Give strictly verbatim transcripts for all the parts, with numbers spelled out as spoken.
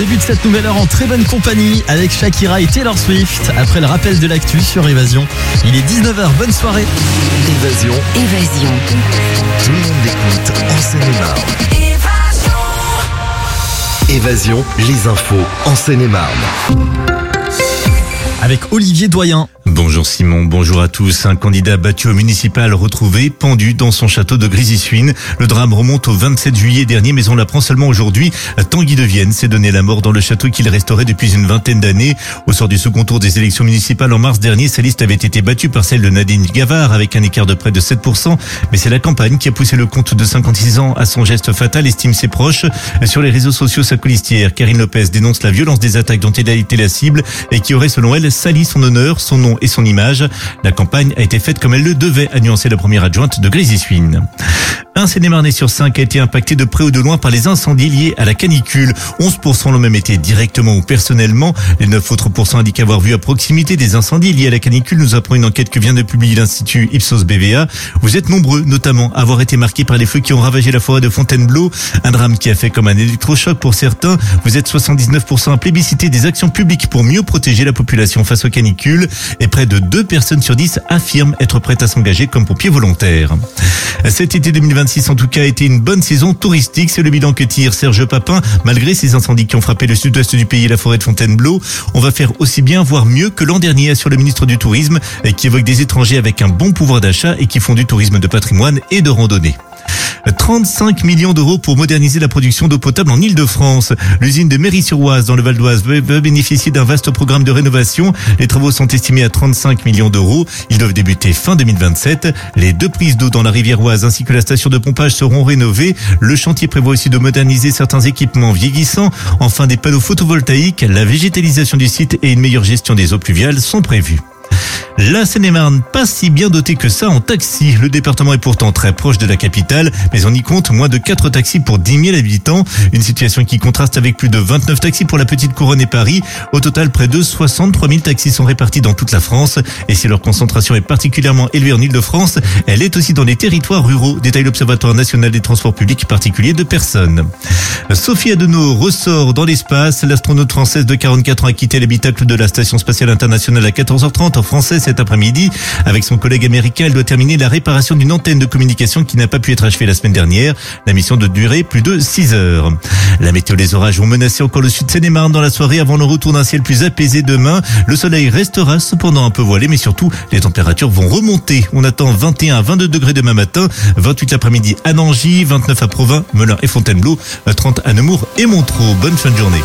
début de cette nouvelle heure en très bonne compagnie avec Shakira et Taylor Swift. Après le rappel de l'actu sur Évasion, il est dix-neuf heures, bonne soirée. Évasion. Évasion. Tout le monde l'écoute en Seine-et-Marne. Évasion, les infos en Seine-et-Marne. Avec Olivier Doyen. Bonjour Simon, bonjour à tous. Un candidat battu au municipal retrouvé pendu dans son château de Grésy-Suines. Le drame remonte au vingt-sept juillet dernier, mais on l'apprend seulement aujourd'hui. Tanguy de Vienne s'est donné la mort dans le château qu'il restaurait depuis une vingtaine d'années. Au sort du second tour des élections municipales en mars dernier, sa liste avait été battue par celle de Nadine Gavard avec un écart de près de sept pour cent. Mais c'est la campagne qui a poussé le comte de cinquante-six ans à son geste fatal, estime ses proches. Sur les réseaux sociaux, sa colistière, Karine Lopez, dénonce la violence des attaques dont elle a été la cible et qui aurait, selon elle, sali son honneur, son nom et son image. La campagne a été faite comme elle le devait, a nuancé la première adjointe de Grésy-Suines. Un Seine-et-Marnais sur cinq a été impacté de près ou de loin par les incendies liés à la canicule. onze pour cent l'ont même été directement ou personnellement. Les neuf autres pourcents indiquent avoir vu à proximité des incendies liés à la canicule, nous apprend une enquête que vient de publier l'Institut Ipsos B V A. Vous êtes nombreux, notamment, à avoir été marqués par les feux qui ont ravagé la forêt de Fontainebleau. Un drame qui a fait comme un électrochoc pour certains. Vous êtes soixante-dix-neuf pour cent à plébisciter des actions publiques pour mieux protéger la population face aux canicules. Et près de deux personnes sur dix affirment être prêtes à s'engager comme pompiers volontaires. Cet été deux mille vingt-six, en tout cas, a été une bonne saison touristique. C'est le bilan que tire Serge Papin. Malgré ces incendies qui ont frappé le sud-ouest du pays et la forêt de Fontainebleau, on va faire aussi bien, voire mieux que l'an dernier, assure le ministre du Tourisme, qui évoque des étrangers avec un bon pouvoir d'achat et qui font du tourisme de patrimoine et de randonnée. trente-cinq millions d'euros pour moderniser la production d'eau potable en Ile-de-France. L'usine de Méry-sur-Oise dans le Val d'Oise veut bénéficier d'un vaste programme de rénovation. Les travaux sont estimés à trente-cinq millions d'euros. Ils doivent débuter fin deux mille vingt-sept. Les deux prises d'eau dans la rivière Oise ainsi que la station de pompage seront rénovées. Le chantier prévoit aussi de moderniser certains équipements vieillissants. Enfin, des panneaux photovoltaïques, la végétalisation du site et une meilleure gestion des eaux pluviales sont prévus. La Seine-et-Marne, pas si bien dotée que ça en taxi. Le département est pourtant très proche de la capitale, mais on y compte moins de quatre taxis pour dix mille habitants. Une situation qui contraste avec plus de vingt-neuf taxis pour la petite couronne et Paris. Au total, près de soixante-trois mille taxis sont répartis dans toute la France. Et si leur concentration est particulièrement élevée en Ile-de-France, elle est aussi dans les territoires ruraux, détaille l'Observatoire national des transports publics particuliers de personnes. Sophie Adenau ressort dans l'espace. L'astronaute française de quarante-quatre ans a quitté l'habitacle de la Station spatiale internationale à quatorze heures trente en français cet après-midi. Avec son collègue américain, elle doit terminer la réparation d'une antenne de communication qui n'a pas pu être achevée la semaine dernière. La mission doit durer plus de six heures. La météo, les orages vont menacer encore le sud de Seine-et-Marne dans la soirée avant le retour d'un ciel plus apaisé demain. Le soleil restera cependant un peu voilé, mais surtout, les températures vont remonter. On attend vingt et un à vingt-deux degrés demain matin, vingt-huit l'après-midi à Nangy, vingt-neuf à Provins, Melun et Fontainebleau, trente à Nemours et Montreux. Bonne fin de journée.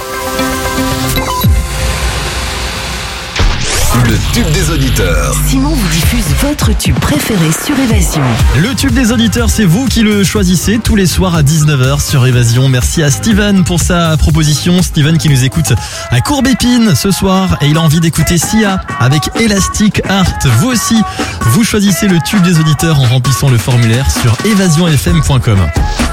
Le tube des auditeurs. Simon vous diffuse votre tube préféré sur Évasion. Le tube des auditeurs, c'est vous qui le choisissez tous les soirs à dix-neuf heures sur Évasion. Merci à Steven pour sa proposition. Steven qui nous écoute à Courbépine ce soir et il a envie d'écouter Sia avec Elastic Heart. Vous aussi, vous choisissez le tube des auditeurs en remplissant le formulaire sur évasion f m point com.